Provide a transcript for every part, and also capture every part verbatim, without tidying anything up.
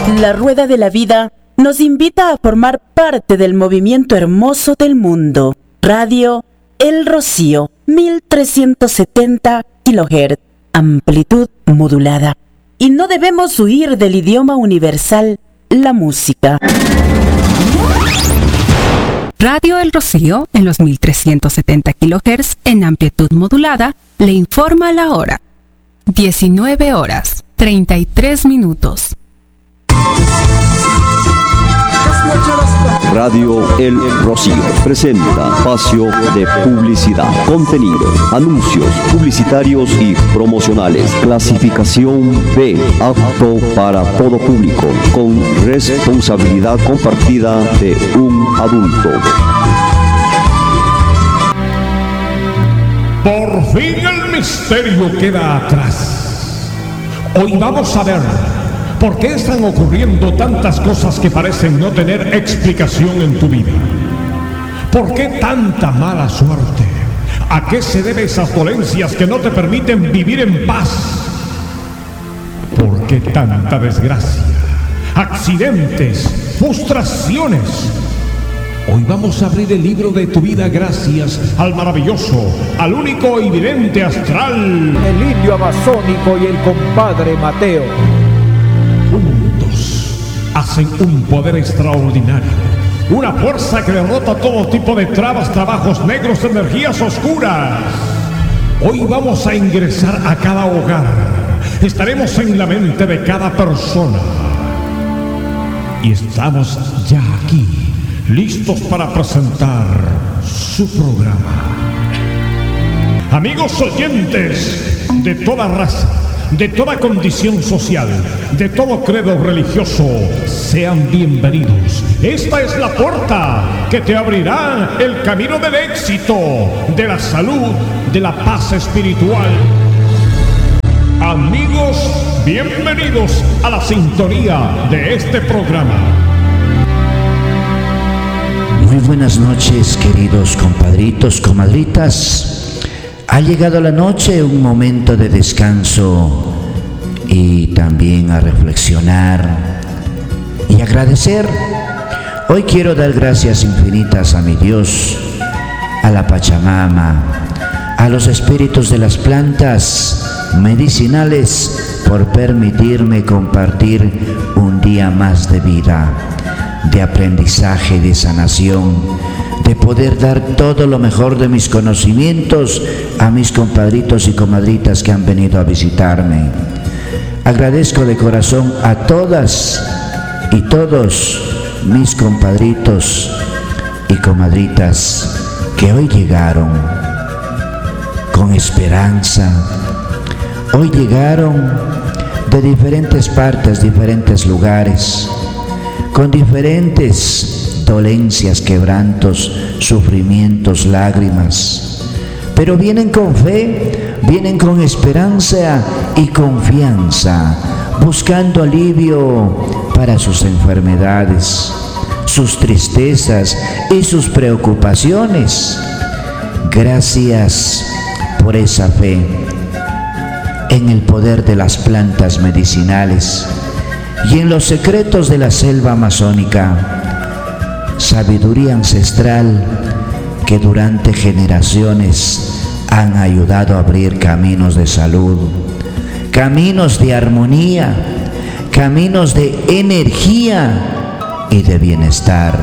La rueda de la vida nos invita a formar parte del movimiento hermoso del mundo. Radio El Rocío, mil trescientos setenta kilohertz, amplitud modulada. Y no debemos huir del idioma universal, la música. Radio El Rocío, en los mil trescientos setenta kilohertz, en amplitud modulada, le informa la hora. diecinueve horas, treinta y tres minutos. Radio El Rocío presenta espacio de publicidad, contenido, anuncios publicitarios y promocionales. Clasificación B, apto para todo público, con responsabilidad compartida de un adulto. Por fin el misterio queda atrás. Hoy vamos a ver por qué están ocurriendo tantas cosas que parecen no tener explicación en tu vida. ¿Por qué tanta mala suerte? ¿A qué se deben esas dolencias que no te permiten vivir en paz? ¿Por qué tanta desgracia? Accidentes, frustraciones. Hoy vamos a abrir el libro de tu vida gracias al maravilloso, al único y vidente astral, el indio amazónico y el compadre Mateo. Juntos hacen un poder extraordinario, una fuerza que derrota todo tipo de trabas, trabajos negros, energías oscuras. Hoy vamos a ingresar a cada hogar, estaremos en la mente de cada persona y estamos ya aquí, listos para presentar su programa. Amigos oyentes de toda raza, de toda condición social, de todo credo religioso, sean bienvenidos. Esta es la puerta que te abrirá el camino del éxito, de la salud, de la paz espiritual. Amigos, bienvenidos a la sintonía de este programa. Muy buenas noches, queridos compadritos, comadritas. Ha llegado la noche, un momento de descanso y también a reflexionar y agradecer. Hoy quiero dar gracias infinitas a mi Dios, a la Pachamama, a los espíritus de las plantas medicinales por permitirme compartir un día más de vida, de aprendizaje, de sanación, de poder dar todo lo mejor de mis conocimientos a mis compadritos y comadritas que han venido a visitarme. Agradezco de corazón a todas y todos mis compadritos y comadritas que hoy llegaron con esperanza. Hoy llegaron de diferentes partes, diferentes lugares, con diferentes dolencias, quebrantos, sufrimientos, lágrimas, pero vienen con fe, vienen con esperanza y confianza, buscando alivio para sus enfermedades, sus tristezas y sus preocupaciones. Gracias por esa fe en el poder de las plantas medicinales y en los secretos de la selva amazónica. Sabiduría ancestral que durante generaciones han ayudado a abrir caminos de salud, caminos de armonía, caminos de energía y de bienestar.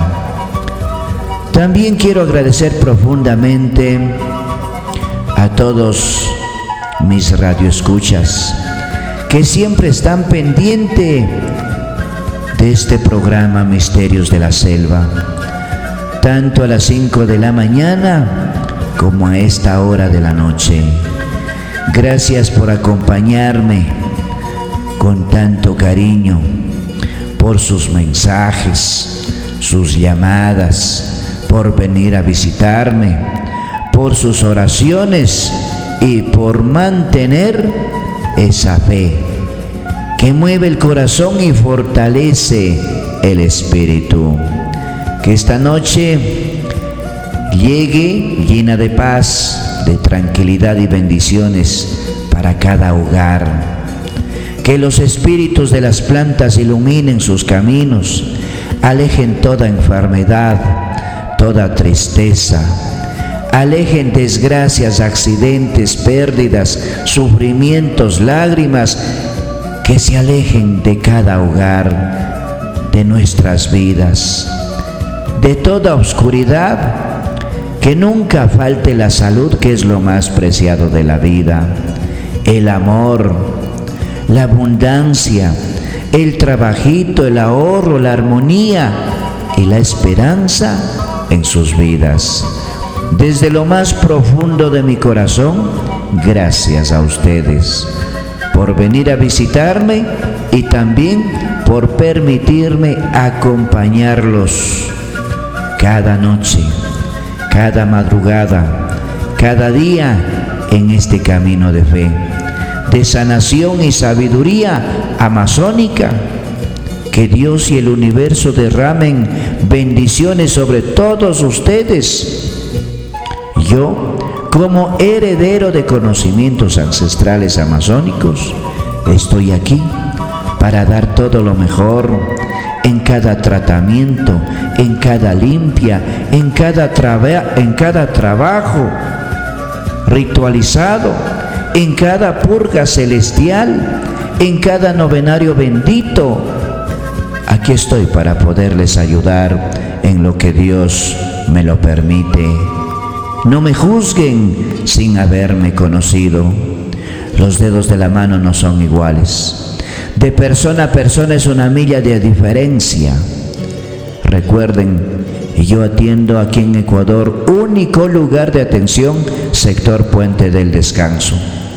También quiero agradecer profundamente a todos mis radioescuchas que siempre están pendientes de este programa Misterios de la Selva, tanto a las cinco de la mañana como a esta hora de la noche. Gracias por acompañarme con tanto cariño, por sus mensajes, sus llamadas, por venir a visitarme, por sus oraciones y por mantener esa fe que mueve el corazón y fortalece el espíritu. Que esta noche llegue llena de paz, de tranquilidad y bendiciones para cada hogar. Que los espíritus de las plantas iluminen sus caminos, alejen toda enfermedad, toda tristeza, alejen desgracias, accidentes, pérdidas, sufrimientos, lágrimas, que se alejen de cada hogar, de nuestras vidas, de toda oscuridad, que nunca falte la salud, que es lo más preciado de la vida, el amor, la abundancia, el trabajito, el ahorro, la armonía y la esperanza en sus vidas. Desde lo más profundo de mi corazón, gracias a ustedes por venir a visitarme y también por permitirme acompañarlos cada noche, cada madrugada, cada día en este camino de fe, de sanación y sabiduría amazónica. Que Dios y el universo derramen bendiciones sobre todos ustedes. Yo, como heredero de conocimientos ancestrales amazónicos, estoy aquí para dar todo lo mejor en cada tratamiento, en cada limpia, en cada, traba- en cada trabajo ritualizado, en cada purga celestial, en cada novenario bendito. Aquí estoy para poderles ayudar en lo que Dios me lo permite. No me juzguen sin haberme conocido. Los dedos de la mano no son iguales. De persona a persona es una milla de diferencia. Recuerden, yo atiendo aquí en Ecuador, único lugar de atención, sector Puente del Descanso.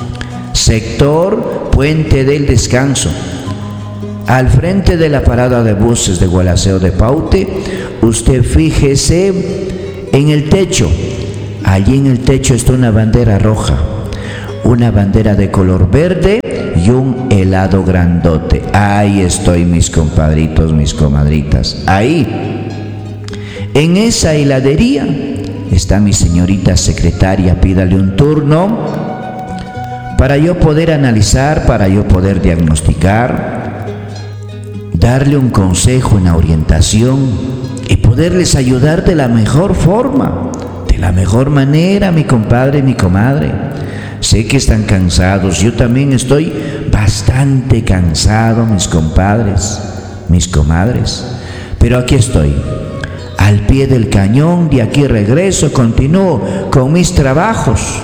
Sector Puente del Descanso. Al frente de la parada de buses de Gualaceo de Paute, usted fíjese en el techo. Allí en el techo está una bandera roja, una bandera de color verde y un helado grandote. Ahí estoy, mis compadritos, mis comadritas. Ahí, en esa heladería, está mi señorita secretaria. Pídale un turno para yo poder analizar, para yo poder diagnosticar, darle un consejo, una orientación y poderles ayudar de la mejor forma, de la mejor manera, mi compadre, mi comadre. Sé que están cansados, yo también estoy bastante cansado, mis compadres, mis comadres, pero aquí estoy, al pie del cañón. De aquí regreso, continúo con mis trabajos,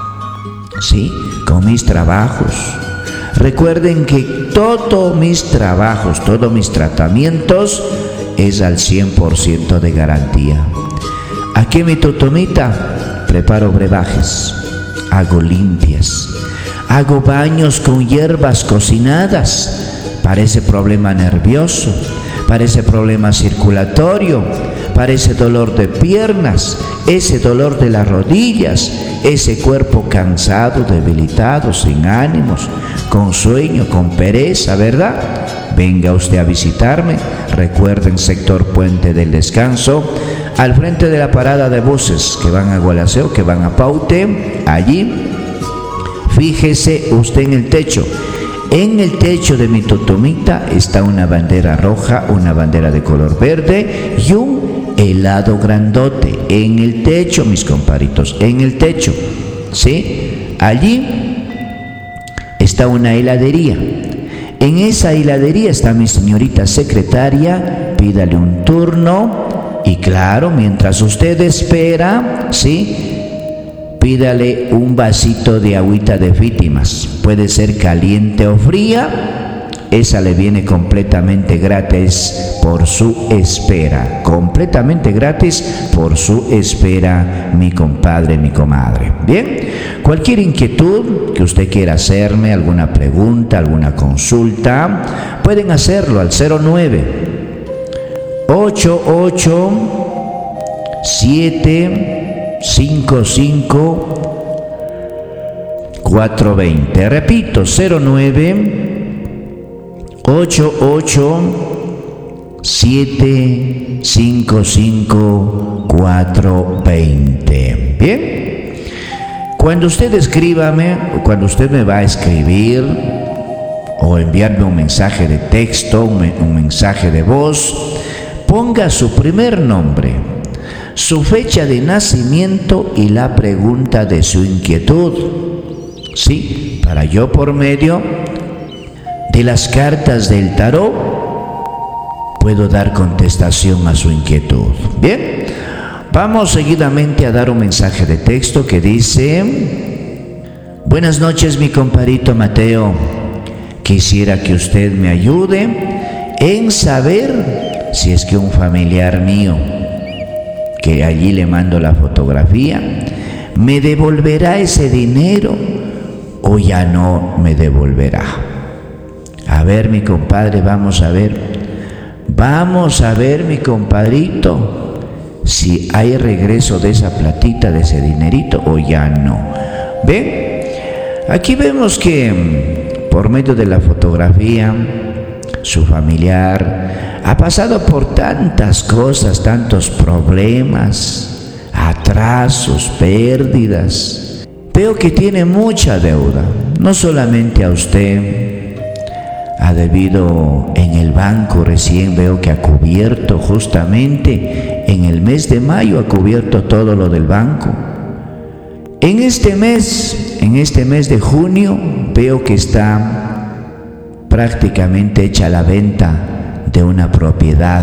sí, con mis trabajos. Recuerden que todos mis trabajos, todos mis tratamientos es al cien por ciento de garantía. Aquí en mi totomita preparo brebajes, hago limpias, hago baños con hierbas cocinadas para ese problema nervioso, para ese problema circulatorio, para ese dolor de piernas, ese dolor de las rodillas, ese cuerpo cansado, debilitado, sin ánimos, con sueño, con pereza, ¿verdad? Venga usted a visitarme. Recuerden, sector Puente del Descanso, al frente de la parada de buses que van a Gualaceo, que van a Paute. Allí, fíjese usted en el techo. En el techo de mi totomita está una bandera roja, una bandera de color verde y un helado grandote. En el techo, mis compadritos, en el techo, ¿sí? Allí está una heladería. En esa heladería está mi señorita secretaria. Pídale un turno y claro, mientras usted espera, ¿sí?, pídale un vasito de agüita de Fítimas. Puede ser caliente o fría. Esa le viene completamente gratis por su espera. Completamente gratis por su espera, mi compadre, mi comadre. Bien, cualquier inquietud que usted quiera hacerme, alguna pregunta, alguna consulta, pueden hacerlo al cero nueve ocho ocho siete cinco cinco cuatro dos cero. Repito, cero nueve ocho ocho siete cinco cinco cuatro dos cero. Bien, cuando usted escríbame, o cuando usted me va a escribir, o enviarme un mensaje de texto, un, un mensaje de voz, ponga su primer nombre, su fecha de nacimiento y la pregunta de su inquietud. Sí, para yo por medio de las cartas del tarot puedo dar contestación a su inquietud. Bien, vamos seguidamente a dar un mensaje de texto que dice: buenas noches, mi compadrito Mateo. Quisiera que usted me ayude en saber si es que un familiar mío, que allí le mando la fotografía, me devolverá ese dinero o ya no me devolverá. A ver, mi compadre, vamos a ver. Vamos a ver, mi compadrito, si hay regreso de esa platita, de ese dinerito o ya no. ¿Ven? Aquí vemos que por medio de la fotografía, su familiar ha pasado por tantas cosas, tantos problemas, atrasos, pérdidas. Veo que tiene mucha deuda, no solamente a usted, ha debido en el banco, recién veo que ha cubierto justamente en el mes de mayo, ha cubierto todo lo del banco. En este mes, en este mes de junio, veo que está prácticamente hecha la venta de una propiedad.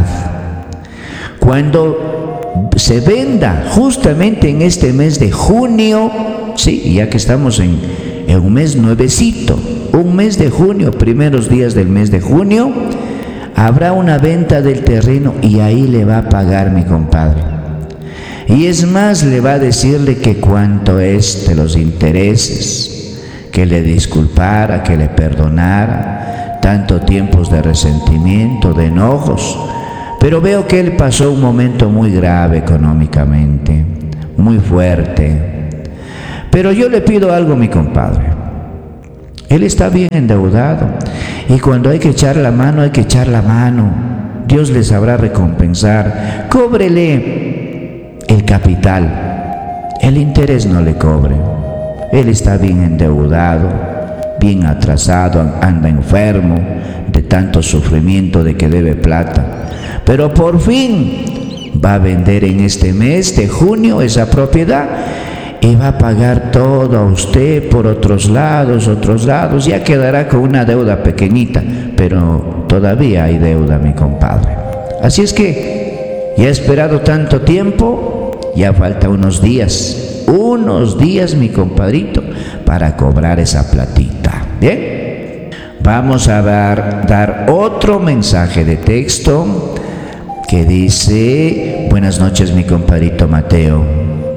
Cuando se venda justamente en este mes de junio, sí, ya que estamos en, en un mes nuevecito, un mes de junio, primeros días del mes de junio, habrá una venta del terreno y ahí le va a pagar, mi compadre. Y es más, le va a decirle que cuánto es de los intereses, que le disculpara, que le perdonara, tanto tiempos de resentimiento, de enojos. Pero veo que él pasó un momento muy grave económicamente, muy fuerte. Pero yo le pido algo, mi compadre. Él está bien endeudado y cuando hay que echar la mano, hay que echar la mano. Dios le sabrá recompensar. Cóbrele el capital, el interés no le cobre. Él está bien endeudado, bien atrasado, anda enfermo de tanto sufrimiento de que debe plata. Pero por fin va a vender en este mes de junio esa propiedad y va a pagar todo a usted por otros lados, otros lados. Ya quedará con una deuda pequeñita, pero todavía hay deuda, mi compadre. Así es que ya he esperado tanto tiempo. Ya falta unos días, unos días, mi compadrito, para cobrar esa platita. Bien, vamos a dar, dar otro mensaje de texto que dice: buenas noches, mi compadrito Mateo.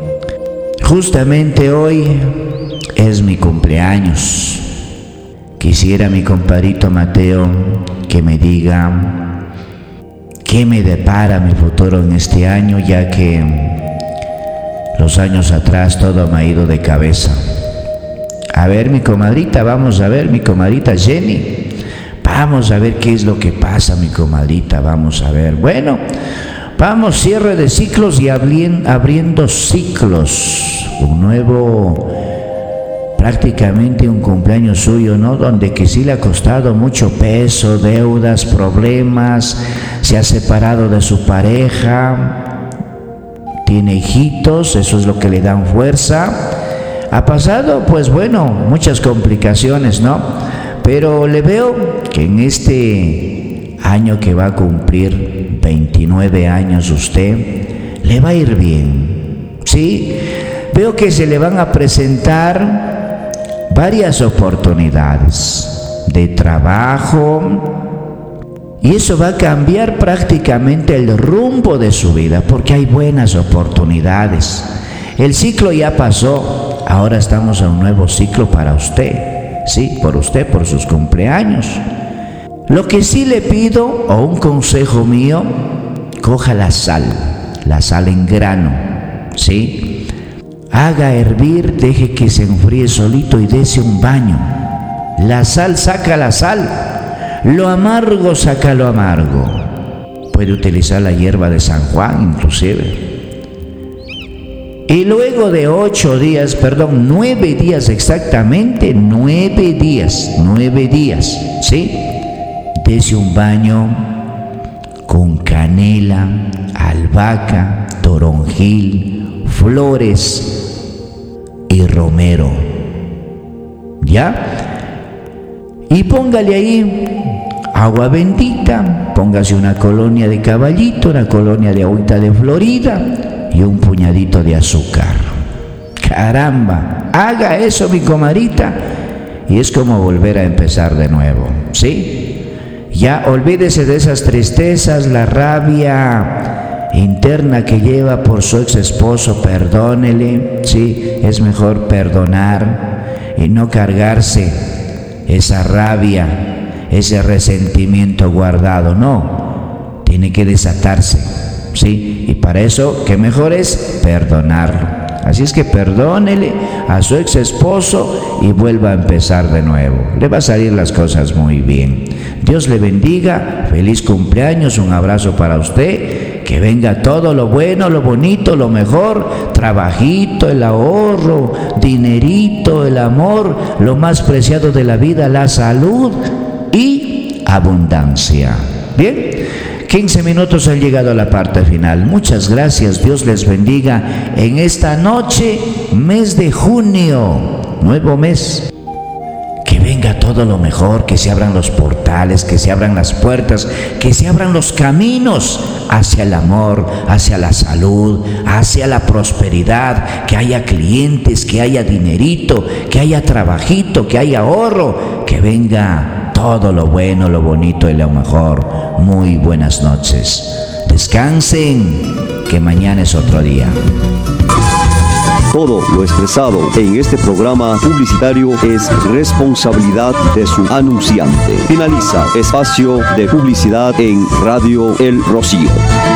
Justamente hoy es mi cumpleaños. Quisiera, mi compadrito Mateo, que me diga qué me depara mi futuro en este año, ya que los años atrás todo me ha ido de cabeza. A ver, mi comadrita, vamos a ver, mi comadrita Jenny. Vamos a ver qué es lo que pasa, mi comadrita, vamos a ver. Bueno, vamos, cierre de ciclos y abriendo ciclos. Un nuevo, prácticamente un cumpleaños suyo, ¿no? Donde que sí le ha costado mucho peso, deudas, problemas, se ha separado de su pareja. Tiene hijitos, eso es lo que le dan fuerza. Ha pasado, pues bueno, muchas complicaciones, ¿no? Pero le veo que en este año que va a cumplir veintinueve años usted, le va a ir bien, ¿sí? Veo que se le van a presentar varias oportunidades de trabajo. Y eso va a cambiar prácticamente el rumbo de su vida, porque hay buenas oportunidades. El ciclo ya pasó, ahora estamos en un nuevo ciclo para usted. Sí, por usted, por sus cumpleaños. Lo que sí le pido, o un consejo mío, coja la sal, la sal en grano, ¿sí? Haga hervir, deje que se enfríe solito y dése un baño. La sal saca la sal. Lo amargo saca lo amargo. Puede utilizar la hierba de San Juan inclusive. Y luego de ocho días, perdón, nueve días exactamente, nueve días, nueve días, ¿sí? Dese un baño con canela, albahaca, toronjil, flores y romero. ¿Ya? Y póngale ahí agua bendita, póngase una colonia de caballito, una colonia de agüita de Florida y un puñadito de azúcar. Caramba, haga eso, mi comadrita, y es como volver a empezar de nuevo, ¿sí? Ya olvídese de esas tristezas, la rabia interna que lleva por su ex esposo, perdónele, ¿sí? Es mejor perdonar y no cargarse esa rabia, ese resentimiento guardado, no, tiene que desatarse, ¿sí? Y para eso, ¿qué mejor es? Perdonarlo. Así es que perdónele a su ex esposo y vuelva a empezar de nuevo. Le va a salir las cosas muy bien. Dios le bendiga, feliz cumpleaños, un abrazo para usted, que venga todo lo bueno, lo bonito, lo mejor, trabajito, el ahorro, dinerito, el amor, lo más preciado de la vida, la salud y abundancia. Bien, quince minutos han llegado a la parte final. Muchas gracias, Dios les bendiga en esta noche, mes de junio, nuevo mes. Que venga todo lo mejor, que se abran los portales, que se abran las puertas, que se abran los caminos hacia el amor, hacia la salud, hacia la prosperidad, que haya clientes, que haya dinerito, que haya trabajito, que haya ahorro, que venga todo lo bueno, lo bonito y lo mejor. Muy buenas noches. Descansen, que mañana es otro día. Todo lo expresado en este programa publicitario es responsabilidad de su anunciante. Finaliza espacio de publicidad en Radio El Rocío.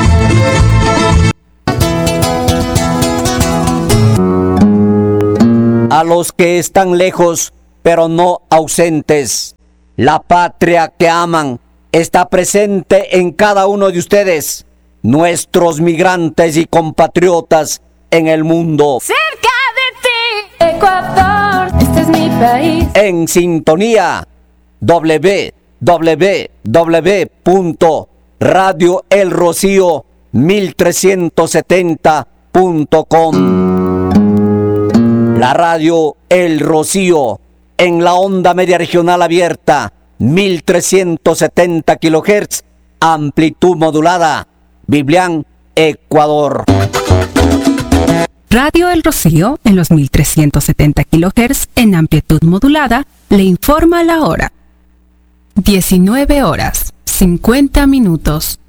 A los que están lejos, pero no ausentes, la patria que aman está presente en cada uno de ustedes, nuestros migrantes y compatriotas en el mundo. Cerca de ti, Ecuador, este es mi país. En sintonía, doble u doble u doble u punto radio el rocío mil trescientos setenta punto com. La radio El Rocío en la onda media regional abierta, mil trescientos setenta kilohertz, amplitud modulada, Biblián, Ecuador. Radio El Rocío, en los mil trescientos setenta kilohertz en amplitud modulada, le informa la hora. diecinueve horas, cincuenta minutos.